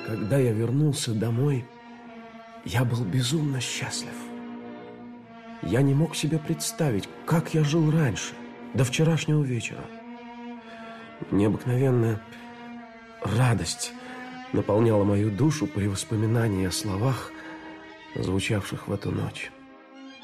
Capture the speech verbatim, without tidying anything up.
Когда я вернулся домой, я был безумно счастлив. Я не мог себе представить, как я жил раньше, до вчерашнего вечера. Необыкновенная радость наполняла мою душу при воспоминании о словах, звучавших в эту ночь.